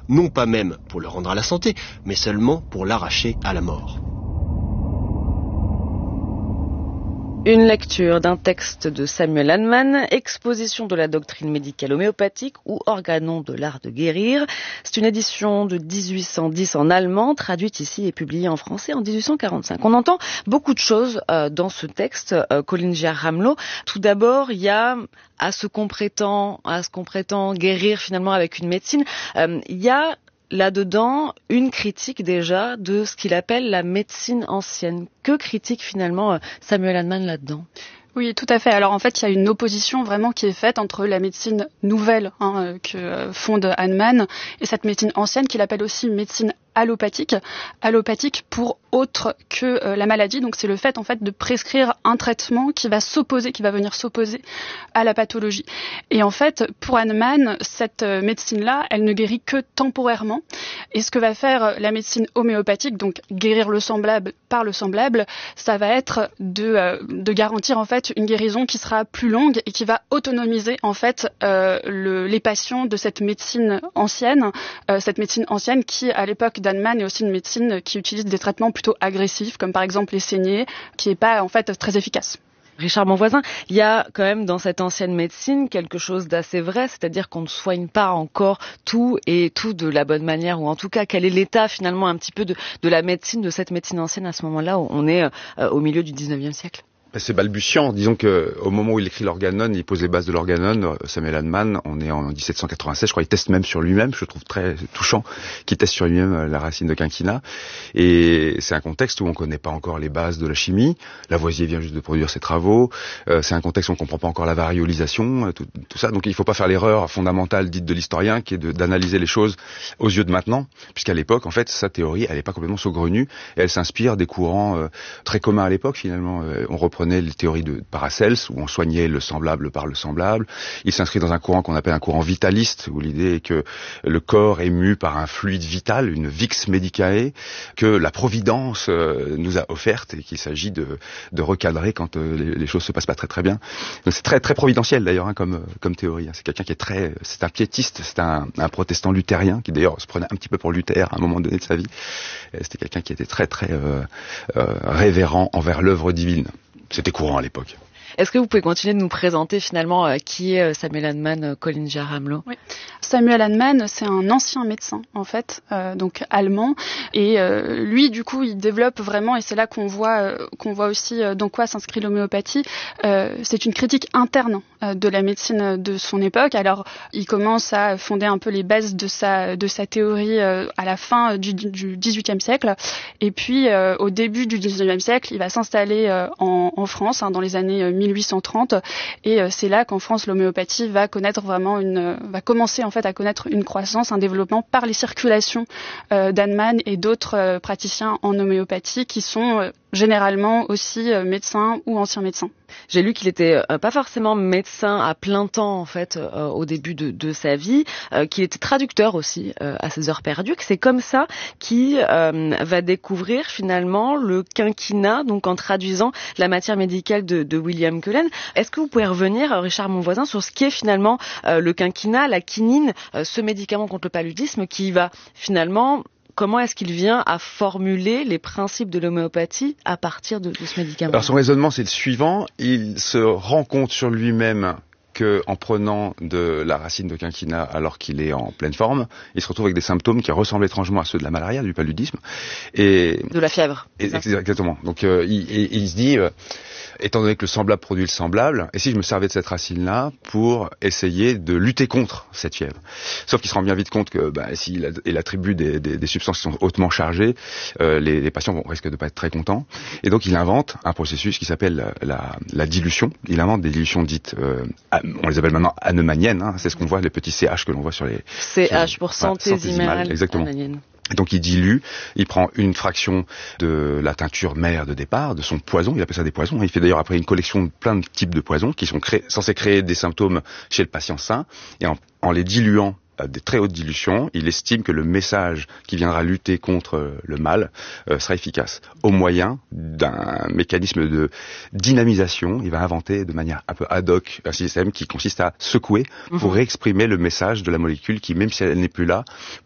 non pas même pour le rendre à la santé, mais seulement pour l'arracher à la mort. Une lecture d'un texte de Samuel Hahnemann, Exposition de la doctrine médicale homéopathique ou Organon de l'art de guérir. C'est une édition de 1810 en allemand, traduite ici et publiée en français en 1845. On entend beaucoup de choses dans ce texte, Colin Giaramlo. Tout d'abord, il y a à ce qu'on prétend guérir finalement avec une médecine, il y a là-dedans une critique déjà de ce qu'il appelle la médecine ancienne. Que critique finalement Samuel Hahnemann là-dedans ? Oui, tout à fait. Alors en fait, il y a une opposition vraiment qui est faite entre la médecine nouvelle que fonde Hahnemann et cette médecine ancienne qu'il appelle aussi médecine allopathique pour autre que la maladie. Donc c'est le fait en fait de prescrire un traitement qui va venir s'opposer à la pathologie. Et en fait, pour Hahnemann, cette médecine-là, elle ne guérit que temporairement. Et ce que va faire la médecine homéopathique, donc guérir le semblable par le semblable, ça va être de garantir en fait une guérison qui sera plus longue et qui va autonomiser en fait les patients de cette médecine ancienne qui à l'époque d'Hahnemann est aussi une médecine qui utilise des traitements plutôt agressifs, comme par exemple les saignées, qui n'est pas en fait très efficace. Richard Monvoisin, il y a quand même dans cette ancienne médecine quelque chose d'assez vrai, c'est-à-dire qu'on ne soigne pas encore tout de la bonne manière, ou en tout cas quel est l'état finalement un petit peu de la médecine, de cette médecine ancienne à ce moment-là où on est au milieu du 19e siècle. C'est balbutiant. Disons que au moment où il écrit l'Organon, il pose les bases de l'Organon. Samuel Hahnemann, on est en 1796, je crois, il teste même sur lui-même. Je trouve très touchant qu'il teste sur lui-même la racine de quinquina. Et c'est un contexte où on connaît pas encore les bases de la chimie. Lavoisier vient juste de produire ses travaux. C'est un contexte où on comprend pas encore la variolisation, tout ça. Donc il faut pas faire l'erreur fondamentale dite de l'historien, qui est d'analyser les choses aux yeux de maintenant, puisqu'à l'époque, en fait, sa théorie, elle est pas complètement saugrenue. Et elle s'inspire des courants très communs à l'époque, finalement. On reprenait les théories de Paracels, où on soignait le semblable par le semblable. Il s'inscrit dans un courant qu'on appelle un courant vitaliste, où l'idée est que le corps est mu par un fluide vital, une vix medicae, que la providence nous a offerte et qu'il s'agit de recadrer quand les choses se passent pas très très bien. Donc c'est très très providentiel d'ailleurs comme théorie. C'est quelqu'un qui est c'est un piétiste, c'est un protestant luthérien qui d'ailleurs se prenait un petit peu pour Luther à un moment donné de sa vie. C'était quelqu'un qui était très très révérent envers l'œuvre divine. C'était courant à l'époque. Est-ce que vous pouvez continuer de nous présenter finalement qui est Samuel Hahnemann, Colin Giaramlo ? Oui. Samuel Hahnemann, c'est un ancien médecin en fait, donc allemand, et lui du coup il développe vraiment, et c'est là qu'on voit aussi dans quoi s'inscrit l'homéopathie. C'est une critique interne de la médecine de son époque. Alors il commence à fonder un peu les bases de sa théorie à la fin du XVIIIe siècle, et puis au début du XIXe siècle, il va s'installer en France dans les années 1830, et c'est là qu'en France l'homéopathie va commencer en fait à connaître une croissance, un développement par les circulations d'Hahnemann et d'autres praticiens en homéopathie qui sont généralement aussi médecins ou anciens médecins. J'ai lu qu'il était pas forcément médecin à plein temps en fait au début de sa vie, qu'il était traducteur aussi à ses heures perdues, que c'est comme ça qu'il va découvrir finalement le quinquina, donc en traduisant la matière médicale de William Cullen. Est-ce que vous pouvez revenir, Richard Monvoisin, sur ce qu'est finalement le quinquina, la quinine, ce médicament contre le paludisme qui va finalement... Comment est-ce qu'il vient à formuler les principes de l'homéopathie à partir de ce médicament ? Alors son raisonnement, c'est le suivant. Il se rend compte sur lui-même qu'en prenant de la racine de quinquina alors qu'il est en pleine forme, il se retrouve avec des symptômes qui ressemblent étrangement à ceux de la malaria, du paludisme. Et de la fièvre. Exactement. Donc il se dit... étant donné que le semblable produit le semblable, et si je me servais de cette racine-là pour essayer de lutter contre cette fièvre. Sauf qu'il se rend bien vite compte que s'il attribue des substances qui sont hautement chargées, les patients risquent de pas être très contents. Et donc il invente un processus qui s'appelle la dilution. Il invente des dilutions dites, on les appelle maintenant hahnemanniennes, c'est ce qu'on voit, les petits CH que l'on voit sur les... CH pour centésimale. Exactement. Donc il dilue, il prend une fraction de la teinture mère de départ, de son poison, il appelle ça des poisons. Il fait d'ailleurs après une collection de plein de types de poisons qui sont censés créer des symptômes chez le patient sain. Et en les diluant à des très hautes dilutions, il estime que le message qui viendra lutter contre le mal sera efficace. Au moyen d'un mécanisme de dynamisation, il va inventer de manière un peu ad hoc un système qui consiste à secouer pour réexprimer le message de la molécule qui, même si elle n'est plus là,